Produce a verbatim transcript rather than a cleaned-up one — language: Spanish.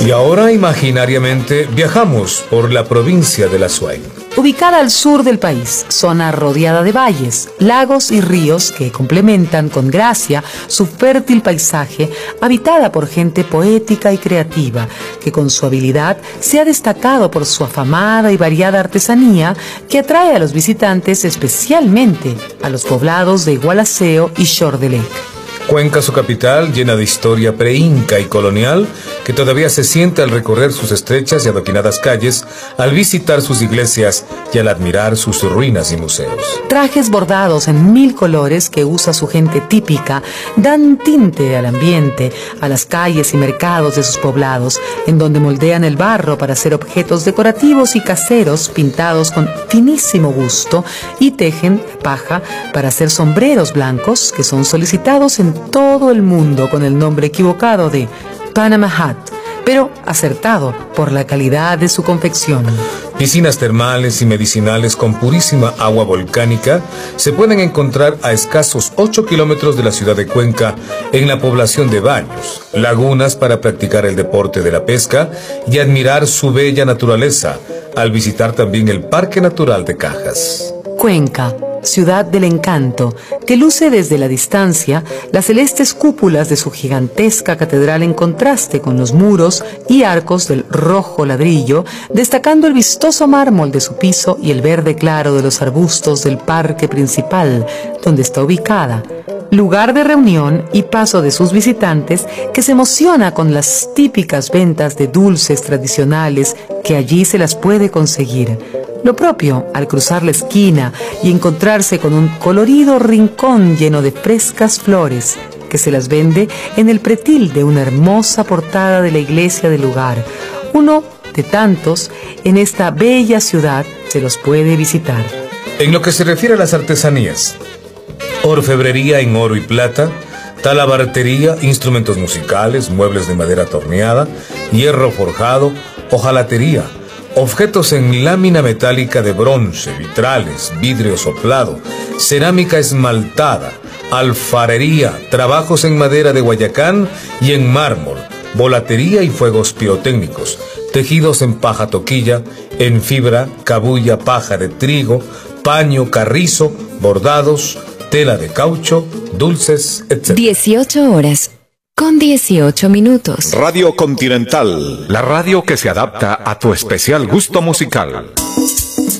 Y ahora imaginariamente viajamos por la provincia de Azuay. Ubicada al sur del país, zona rodeada de valles, lagos y ríos que complementan con gracia su fértil paisaje, habitada por gente poética y creativa, que con su habilidad se ha destacado por su afamada y variada artesanía que atrae a los visitantes, especialmente a los poblados de Igualaceo y Chordelec. Cuenca, su capital, llena de historia preinca y colonial, que todavía se siente al recorrer sus estrechas y adoquinadas calles, al visitar sus iglesias y al admirar sus ruinas y museos. Trajes bordados en mil colores que usa su gente típica dan tinte al ambiente, a las calles y mercados de sus poblados, en donde moldean el barro para hacer objetos decorativos y caseros pintados con finísimo gusto y tejen paja para hacer sombreros blancos que son solicitados en todo el mundo con el nombre equivocado de Panama Hat, pero acertado por la calidad de su confección. Piscinas termales y medicinales con purísima agua volcánica se pueden encontrar a escasos ocho kilómetros de la ciudad de Cuenca, en la población de Baños. Lagunas para practicar el deporte de la pesca y admirar su bella naturaleza, al visitar también el Parque Natural de Cajas. Cuenca, ciudad del encanto, que luce desde la distancia las celestes cúpulas de su gigantesca catedral en contraste con los muros y arcos del rojo ladrillo, destacando el vistoso mármol de su piso y el verde claro de los arbustos del parque principal, donde está ubicada, lugar de reunión y paso de sus visitantes, que se emociona con las típicas ventas de dulces tradicionales que allí se las puede conseguir. Lo propio al cruzar la esquina y encontrarse con un colorido rincón lleno de frescas flores que se las vende en el pretil de una hermosa portada de la iglesia del lugar. Uno de tantos en esta bella ciudad se los puede visitar. En lo que se refiere a las artesanías, orfebrería en oro y plata, talabartería, instrumentos musicales, muebles de madera torneada, hierro forjado, hojalatería, objetos en lámina metálica de bronce, vitrales, vidrio soplado, cerámica esmaltada, alfarería, trabajos en madera de Guayacán y en mármol, volatería y fuegos pirotécnicos, tejidos en paja toquilla, en fibra, cabuya, paja de trigo, paño, carrizo, bordados, tela de caucho, dulces, etcétera. dieciocho horas con dieciocho minutos. Radio Continental, la radio que se adapta a tu especial gusto musical.